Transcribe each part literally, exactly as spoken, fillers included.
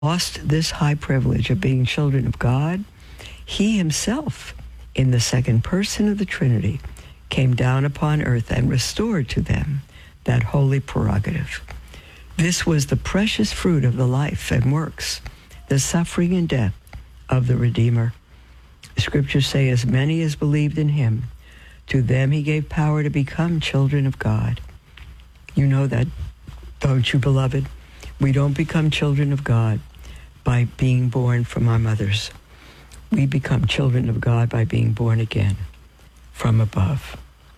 lost this high privilege of being children of God, he himself, in the second person of the Trinity, came down upon earth and restored to them that holy prerogative. This was the precious fruit of the life and works, the suffering and death of the Redeemer. The scriptures say, as many as believed in him, to them he gave power to become children of God. You know that, don't you, beloved? We don't become children of God by being born from our mothers. We become children of God by being born again from above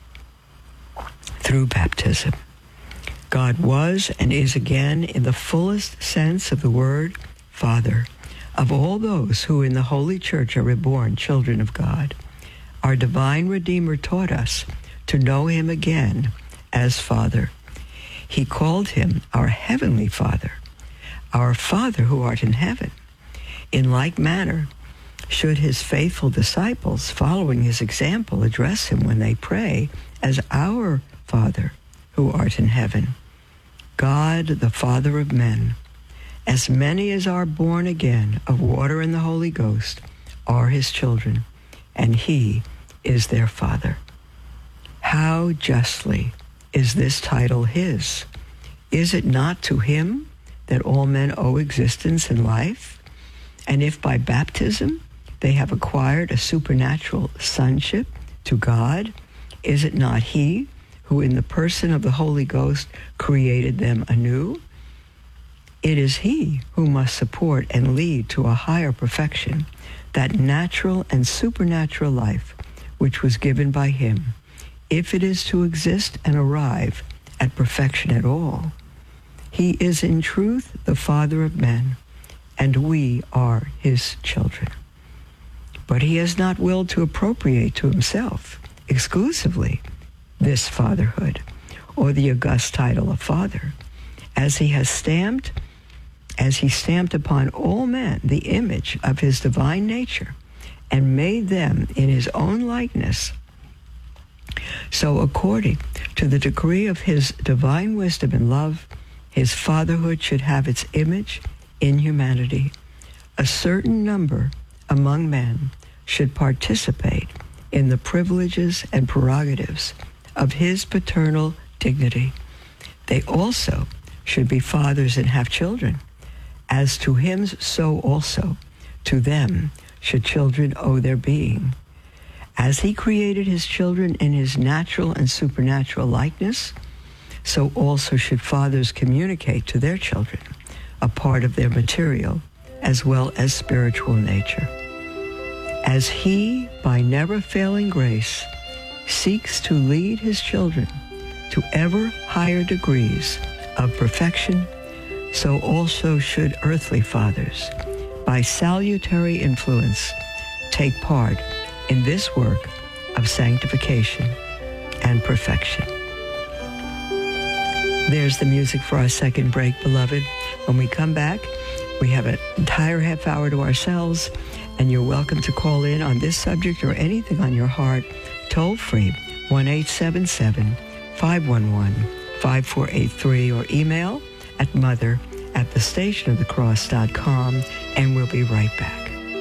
through baptism. God was and is again, in the fullest sense of the word, Father of all those who in the Holy Church are reborn children of God. Our divine Redeemer taught us to know him again as Father. He called him our heavenly Father, our Father who art in heaven. In like manner, should his faithful disciples, following his example, address him when they pray as our Father who art in heaven. God, the Father of men, as many as are born again of water and the Holy Ghost are his children, and he is their Father. How justly is this title his? Is it not to him that all men owe existence and life? And if by baptism they have acquired a supernatural sonship to God, is it not he who in the person of the Holy Ghost created them anew? It is he who must support and lead to a higher perfection, that natural and supernatural life which was given by him, if it is to exist and arrive at perfection at all. He is in truth the Father of men, and we are his children. But he has not willed to appropriate to himself exclusively this fatherhood, or the august title of Father, as he has stamped as he stamped upon all men the image of his divine nature and made them in his own likeness. So according to the degree of his divine wisdom and love, his fatherhood should have its image in humanity. A certain number among men should participate in the privileges and prerogatives of his paternal dignity. They also should be fathers and have children. As to him, so also to them should children owe their being. As he created his children in his natural and supernatural likeness, so also should fathers communicate to their children a part of their material as well as spiritual nature. As he, by never-failing grace, seeks to lead his children to ever higher degrees of perfection, so also should earthly fathers, by salutary influence, take part in this work of sanctification and perfection. There's the music for our second break, beloved. When we come back, we have an entire half hour to ourselves, and you're welcome to call in on this subject or anything on your heart, toll free, one eight seven seven, five one one, five four eight three, or email at mother at the station of the cross dot com, and we'll be right back.